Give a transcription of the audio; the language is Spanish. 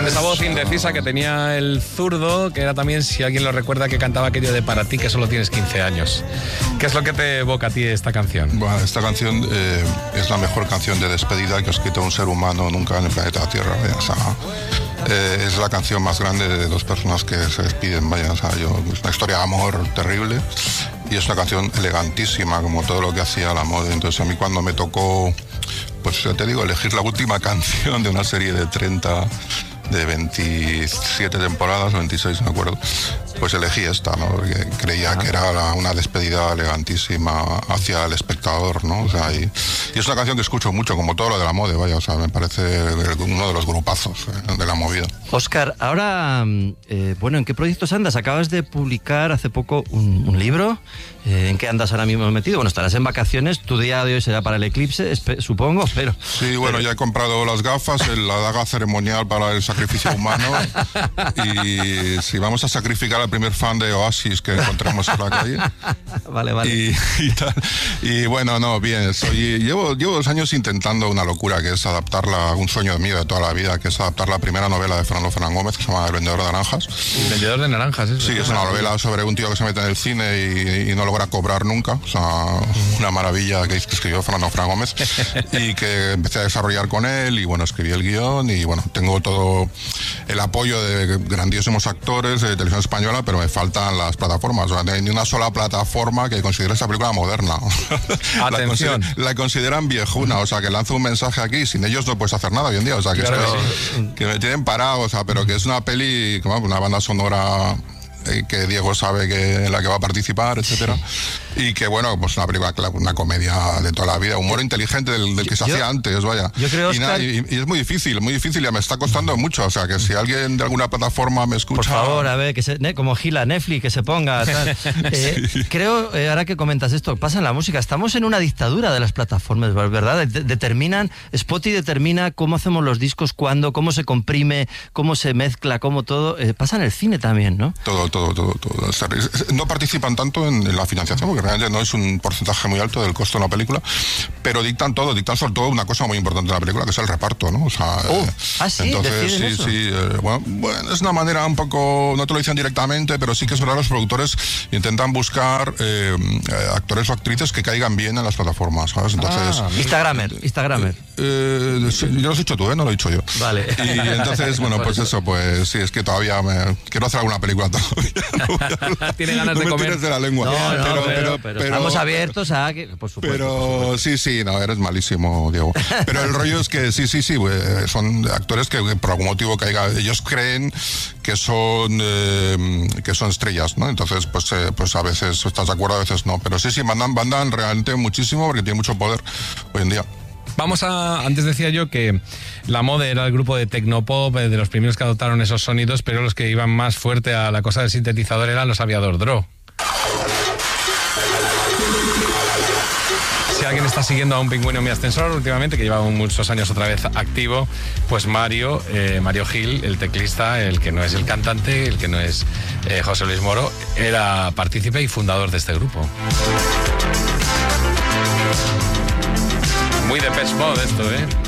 Esa voz indecisa que tenía el zurdo, que era también, si alguien lo recuerda, que cantaba aquello de Para ti, que solo tienes 15 años. ¿Qué es lo que te evoca a ti esta canción? Bueno, esta canción es la mejor canción de despedida que ha escrito un ser humano nunca en el planeta Tierra. O sea, es la canción más grande de dos personas que se despiden. Vaya, o sea, es una historia de amor terrible y es una canción elegantísima, como todo lo que hacía la moda. Entonces a mí cuando me tocó, pues ya te digo, elegir la última canción de una serie de 27 temporadas, 26, no me acuerdo, pues elegí esta, ¿no? Porque creía que era una despedida elegantísima hacia el espectador, ¿no? O sea, y es una canción que escucho mucho, como todo lo de la moda, vaya, o sea, me parece uno de los grupazos de la movida. Óscar, ahora, bueno, ¿en qué proyectos andas? Acabas de publicar hace poco un libro. ¿En qué andas ahora mismo metido? Bueno, estarás en vacaciones, tu día de hoy será para el eclipse, supongo, pero... Sí, bueno, ya he comprado las gafas, la daga ceremonial para el sacrificio humano, y si vamos a sacrificar al primer fan de Oasis que encontremos en la calle. Vale. Y tal. Y bueno, no, bien, llevo 2 años intentando una locura, que es adaptarla, un sueño mío de toda la vida, que es adaptar la primera novela de Fernando Fernán Gómez, que se llama El vendedor de naranjas. El vendedor de naranjas, eso. Sí, es una novela sobre un tío que se mete en el cine y no logra cobrar nunca, o sea, una maravilla que escribió Fernando Fernán Gómez, y que empecé a desarrollar con él, y bueno, escribí el guión, y bueno, tengo todo el apoyo de grandísimos actores de televisión española, pero me faltan las plataformas. O sea, no hay ni una sola plataforma que considere esta película moderna. Atención. La consideran viejuna, o sea, que lanzo un mensaje aquí, sin ellos no puedes hacer nada hoy en día, o sea, que, claro, que me tienen parado, o sea, pero que es una peli, una banda sonora que Diego sabe que en la que va a participar, etcétera, y que bueno, pues una película, una comedia de toda la vida, humor inteligente del que se hacía antes, vaya. Yo creo, Oscar, y es muy difícil, ya me está costando mucho, o sea, que si alguien de alguna plataforma me escucha... Por favor, a ver, como Gila, Netflix, que se ponga, tal. Sí. Creo, ahora que comentas esto, pasa en la música, estamos en una dictadura de las plataformas, ¿verdad? Spotify determina cómo hacemos los discos, cuándo, cómo se comprime, cómo se mezcla, cómo todo. Pasa en el cine también, ¿no? Todo. No participan tanto en la financiación, porque realmente no es un porcentaje muy alto del costo de una película, pero dictan sobre todo una cosa muy importante de la película, que es el reparto, ¿no? O sea, ¿sí? Entonces, sí. Bueno, es una manera un poco, no te lo dicen directamente, pero sí que es verdad, los productores intentan buscar actores o actrices que caigan bien en las plataformas, ¿sabes? Entonces... Instagramer. Sí, yo lo has dicho tú, no lo he dicho yo. Vale. Y entonces, bueno, pues eso, pues sí, es que todavía quiero hacer alguna película todavía. Tiene ganas de comer. No me tires de la lengua. No, pero estamos abiertos a que, por supuesto. Pero sí, no, eres malísimo, Diego. Pero el rollo es que sí, son actores que por algún motivo ellos creen que son estrellas, ¿no? Entonces, pues a veces estás de acuerdo, a veces no. Pero sí, mandan realmente muchísimo, porque tiene mucho poder hoy en día. Antes decía yo que la Mode era el grupo de Tecnopop, de los primeros que adoptaron esos sonidos, pero los que iban más fuerte a la cosa del sintetizador eran los Aviador Draw. Si alguien está siguiendo a un pingüino en mi ascensor últimamente, que lleva muchos años otra vez activo, pues Mario Gil, el teclista, el que no es el cantante, el que no es José Luis Moro, era partícipe y fundador de este grupo. Muy de Depeche Mode esto, ¿eh?